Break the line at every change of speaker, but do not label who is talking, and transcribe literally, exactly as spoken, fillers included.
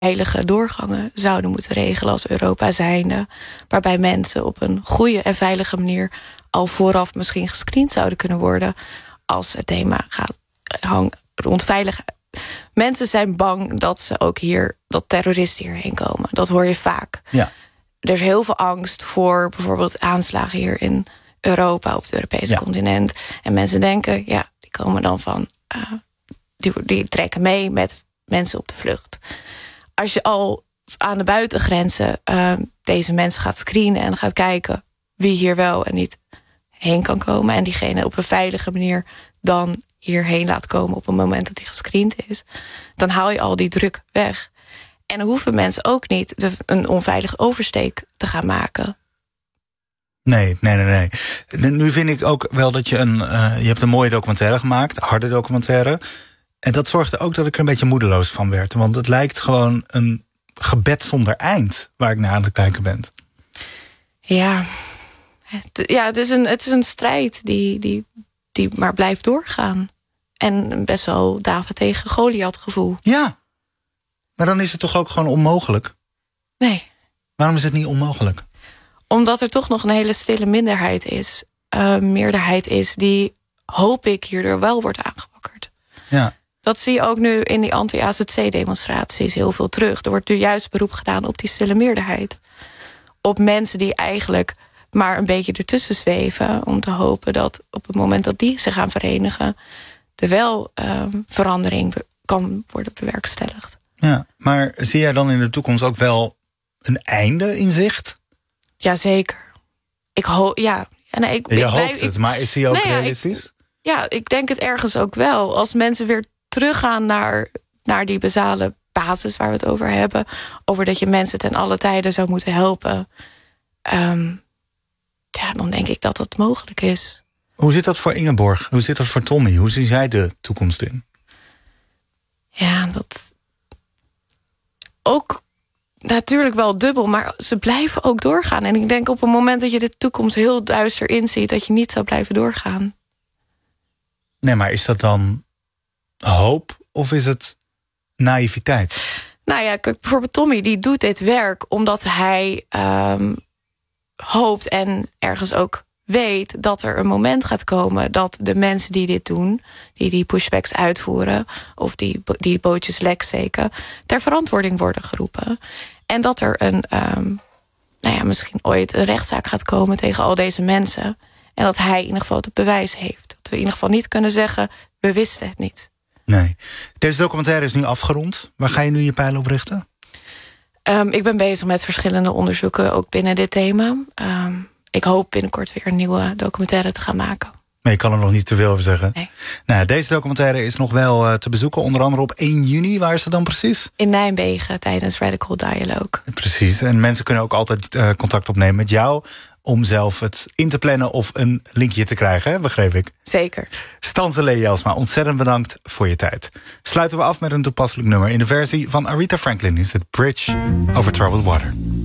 veilige doorgangen zouden moeten regelen als Europa zijnde, waarbij mensen op een goede en veilige manier al vooraf misschien gescreend zouden kunnen worden als het thema gaat hangen rond veiligheid. Mensen zijn bang dat ze ook hier, dat terroristen hierheen komen. Dat hoor je vaak.
Ja.
Er is heel veel angst voor bijvoorbeeld aanslagen hier in Europa, op het Europese
ja.
continent. En mensen denken, ja, die komen dan van, uh, die, die trekken mee met mensen op de vlucht. Als je al aan de buitengrenzen uh, deze mensen gaat screenen en gaat kijken wie hier wel en niet heen kan komen, en diegene op een veilige manier dan hierheen laat komen op het moment dat hij gescreend is, dan haal je al die druk weg. En dan hoeven mensen ook niet de, een onveilige oversteek te gaan maken.
Nee, nee, nee, nee. Nu vind ik ook wel dat je een... Uh, je hebt een mooie documentaire gemaakt, harde documentaire. En dat zorgde ook dat ik er een beetje moedeloos van werd. Want het lijkt gewoon een gebed zonder eind waar ik naar aan het kijken ben.
Ja, het, ja het, is een, het is een strijd die, die, die maar blijft doorgaan. En best wel David tegen Goliath gevoel.
Ja, maar dan is het toch ook gewoon onmogelijk?
Nee.
Waarom is het niet onmogelijk?
Omdat er toch nog een hele stille minderheid is. Uh, meerderheid is die, hoop ik, hierdoor wel wordt aangewakkerd.
Ja.
Dat zie je ook nu in die anti-A Z C-demonstraties heel veel terug. Er wordt nu juist beroep gedaan op die stille meerderheid. Op mensen die eigenlijk maar een beetje ertussen zweven, om te hopen dat op het moment dat die zich gaan verenigen, er wel uh, verandering kan worden bewerkstelligd.
Ja, maar zie jij dan in de toekomst ook wel een einde in zicht?
Jazeker. Ik hoop, ja. Nee, ik,
je
ik,
hoopt
ik,
het, maar is die ook
nee,
realistisch?
Ja, ik, ja, ik denk het ergens ook wel. Als mensen weer teruggaan naar, naar die basale basis waar we het over hebben, over dat je mensen ten alle tijden zou moeten helpen, Um, ja, dan denk ik dat dat mogelijk is.
Hoe zit dat voor Ingeborg? Hoe zit dat voor Tommy? Hoe zie jij de toekomst in?
Ja, dat ook natuurlijk wel dubbel, maar ze blijven ook doorgaan. En ik denk op het moment dat je de toekomst heel duister inziet, dat je niet zou blijven doorgaan.
Nee, maar is dat dan hoop of is het naïviteit?
Nou ja, kijk, bijvoorbeeld Tommy, die doet dit werk omdat hij um, hoopt en ergens ook weet dat er een moment gaat komen dat de mensen die dit doen, die die pushbacks uitvoeren of die, die bootjes lek steken, ter verantwoording worden geroepen. En dat er een, um, nou ja, misschien ooit een rechtszaak gaat komen tegen al deze mensen. En dat hij in ieder geval het bewijs heeft. Dat we in ieder geval niet kunnen zeggen, we wisten het niet.
Nee. Deze documentaire is nu afgerond. Waar ga je nu je pijlen op richten?
Um, ik ben bezig met verschillende onderzoeken, ook binnen dit thema. Um, ik hoop binnenkort weer een nieuwe documentaire te gaan maken.
Maar je kan er nog niet te veel over zeggen.
Nee.
Nou, deze documentaire is nog wel uh, te bezoeken. Onder andere op één juni. Waar is dat dan precies?
In Nijmegen, tijdens Radical Dialogue.
Precies. En mensen kunnen ook altijd uh, contact opnemen met jou om zelf het in te plannen of een linkje te krijgen, hè? Begreep ik.
Zeker.
Stanze Lee Jelsma, ontzettend bedankt voor je tijd. Sluiten we af met een toepasselijk nummer. In de versie van Aretha Franklin is het Bridge Over Troubled Water.